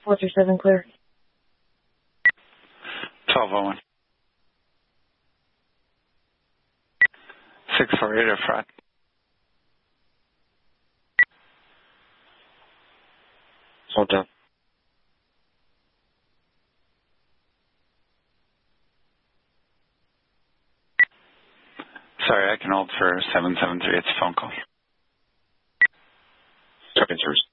437 clear. 1201. 648 or fraud. Hold down. Sorry, I can hold for 773. It's a phone call. Second service.